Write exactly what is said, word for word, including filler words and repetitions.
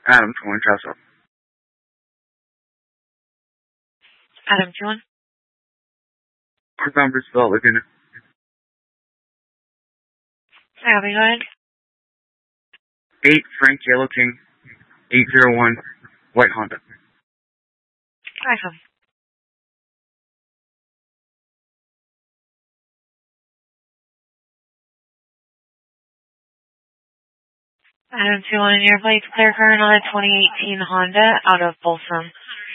Adam, twenty Tesla. Adam, two one. Quick numbers, Phil, Laguna. Abby, go ahead. eight, Frank Yellow King, eight zero one, White Honda. iPhone. Adam, two one, your plate's clear current on a twenty eighteen Honda out of Folsom.